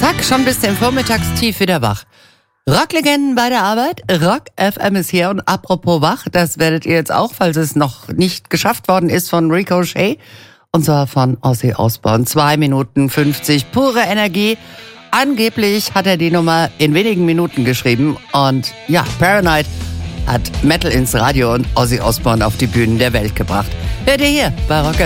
Zack, schon bis zum Vormittagstief wieder wach. Rocklegenden bei der Arbeit, Rock FM ist hier und apropos wach, das werdet ihr jetzt auch, falls es noch nicht geschafft worden ist von Ricochet. Und zwar von Ozzy Osbourne. 2 Minuten 50, pure Energie. Angeblich hat er die Nummer in wenigen Minuten geschrieben. Und ja, Paranoid hat Metal ins Radio und Ozzy Osbourne auf die Bühnen der Welt gebracht. Hört ihr hier bei Rock